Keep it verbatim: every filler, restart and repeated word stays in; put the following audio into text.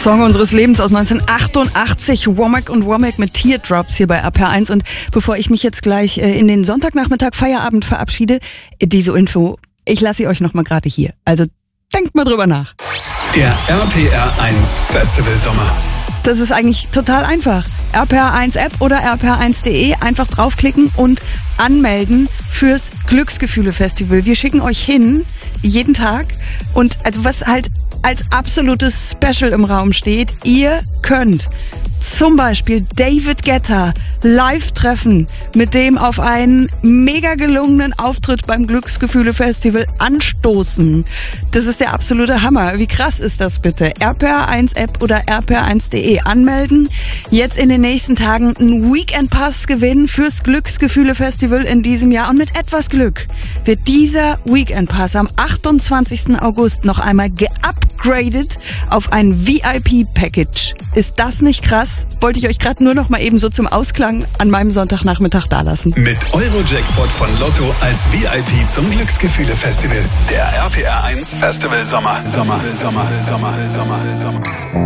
Song unseres Lebens aus neunzehnhundertachtundachtzig, Womack und Womack mit Teardrops hier bei R P R eins. Und bevor ich mich jetzt gleich in den Sonntagnachmittag Feierabend verabschiede, diese Info, ich lasse sie euch nochmal gerade hier. Also denkt mal drüber nach. Der R P R eins Festival Sommer. Das ist eigentlich total einfach. R P R eins App oder R P R eins punkt de, einfach draufklicken und anmelden fürs Glücksgefühle Festival. Wir schicken euch hin, jeden Tag. Und also was halt als absolutes Special im Raum steht, ihr könnt zum Beispiel David Guetta live treffen, mit dem auf einen mega gelungenen Auftritt beim Glücksgefühle Festival anstoßen. Das ist der absolute Hammer. Wie krass ist das bitte? R P R eins App oder R P R eins punkt de anmelden. Jetzt in den nächsten Tagen einen Weekend Pass gewinnen fürs Glücksgefühle Festival in diesem Jahr. Und mit etwas Glück wird dieser Weekend Pass am achtundzwanzigsten August noch einmal geupgradet auf ein V I P-Package. Ist das nicht krass? Wollte ich euch gerade nur noch mal eben so zum Ausklang an meinem Sonntagnachmittag dalassen. Mit Euro-Jackpot von Lotto als V I P zum Glücksgefühle Festival. Der R P R eins Festival Sommer. Sommer, Sommer, Sommer, Sommer, Sommer.